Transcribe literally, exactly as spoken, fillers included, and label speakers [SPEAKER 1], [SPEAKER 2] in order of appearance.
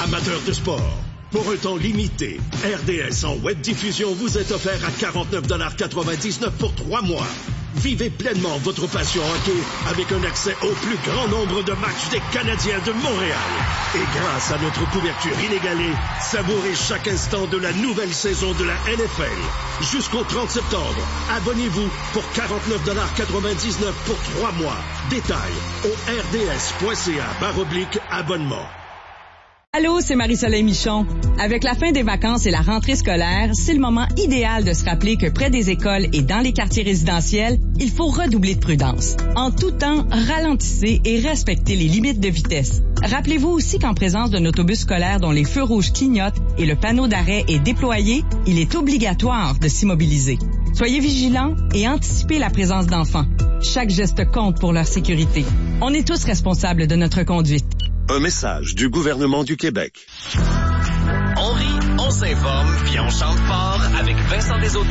[SPEAKER 1] amateurs de sport. Pour un temps limité, R D S en web diffusion vous est offert à quarante-neuf dollars quatre-vingt-dix-neuf pour trois mois. Vivez pleinement votre passion hockey avec un accès au plus grand nombre de matchs des Canadiens de Montréal. Et grâce à notre couverture inégalée, savourez chaque instant de la nouvelle saison de la N F L. Jusqu'au trente septembre, abonnez-vous pour quarante-neuf dollars quatre-vingt-dix-neuf pour trois mois. Détails au rds.ca barre oblique abonnement.
[SPEAKER 2] Allô, c'est Marie-Soleil Michon. Avec la fin des vacances et la rentrée scolaire, c'est le moment idéal de se rappeler que près des écoles et dans les quartiers résidentiels, il faut redoubler de prudence. En tout temps, ralentissez et respectez les limites de vitesse. Rappelez-vous aussi qu'en présence d'un autobus scolaire dont les feux rouges clignotent et le panneau d'arrêt est déployé, il est obligatoire de s'immobiliser. Soyez vigilants et anticipez la présence d'enfants. Chaque geste compte pour leur sécurité. On est tous responsables de notre conduite.
[SPEAKER 3] Un message du gouvernement du Québec.
[SPEAKER 4] On rit, on s'informe, puis on chante fort avec Vincent Desautels.